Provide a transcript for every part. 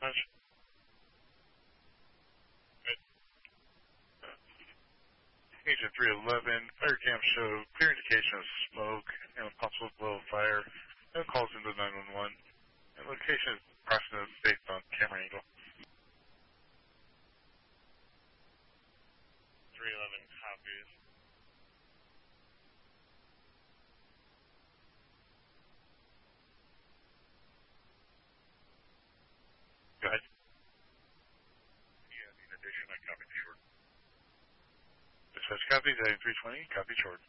Agent 311, fire cam show clear indication of smoke and a possible blow of fire. No calls into 911. And location is approximate based on camera angle. 311 copies. Go ahead. Yeah, in addition, I copied short. Dispatch copies, item 320, copy short.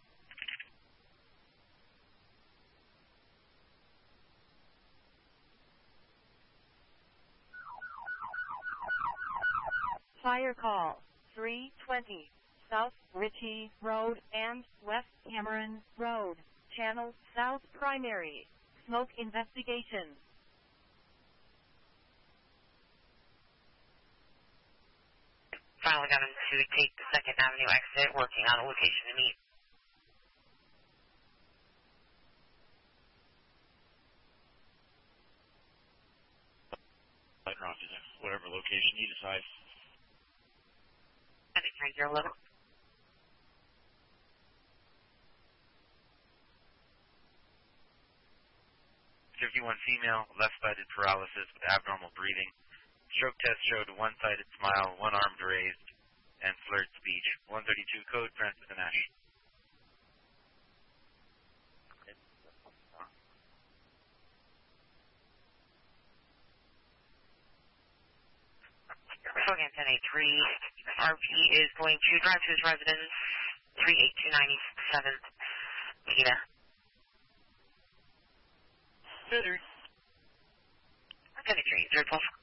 Fire call 320 South Ritchie Road and West Cameron Road, Channel South Primary. Smoke investigation. Finally got him to take the 2nd Avenue exit, working on a location to meet. Whatever location you decide. And it's 911. 51 female, left-sided paralysis with abnormal breathing. Stroke test showed a one-sided smile, one arm raised, and slurred speech. 132 code, Francis and Ash. So again, 1083, RP is going to drive to his residence, 38297th, Kita. 1083, 012.